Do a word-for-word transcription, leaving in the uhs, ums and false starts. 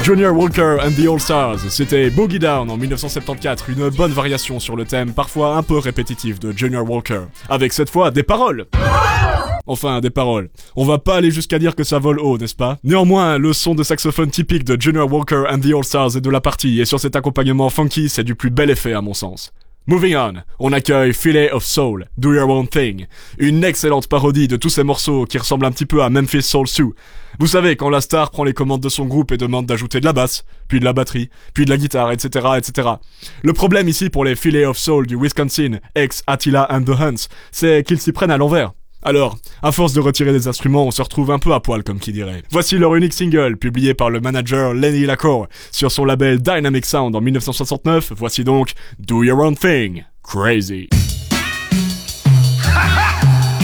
Junior Walker and the All Stars, c'était Boogie Down en dix-neuf cent soixante-quatorze, une bonne variation sur le thème parfois un peu répétitif de Junior Walker, avec cette fois des paroles. Enfin, des paroles. On va pas aller jusqu'à dire que ça vole haut, n'est-ce pas? Néanmoins, le son de saxophone typique de Junior Walker and the All Stars est de la partie, et sur cet accompagnement funky, c'est du plus bel effet à mon sens. Moving on, on accueille Filet of Soul, Do Your Own Thing, une excellente parodie de tous ces morceaux qui ressemblent un petit peu à Memphis Soul Stew. Vous savez, quand la star prend les commandes de son groupe et demande d'ajouter de la basse, puis de la batterie, puis de la guitare, et cetera, et cetera. Le problème ici pour les Filet of Soul du Wisconsin, ex Attila and the Huns, c'est qu'ils s'y prennent à l'envers. Alors, à force de retirer des instruments, on se retrouve un peu à poil comme qui dirait. Voici leur unique single, publié par le manager Lenny Lacour, sur son label Dynamic Sound en dix-neuf cent soixante-neuf, voici donc Do Your Own Thing, Crazy.